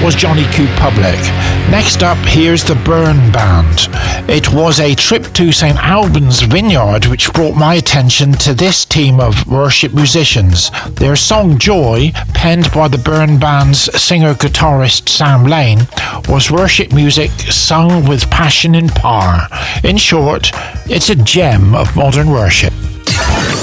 was Johnny Q. Public. Next up, here's the Burn Band. It was a trip to St. Albans Vineyard which brought my attention to this team of worship musicians. Their song Joy, penned by the Burn Band's singer-guitarist Sam Lane, was worship music sung with passion and power. In short, it's a gem of modern worship.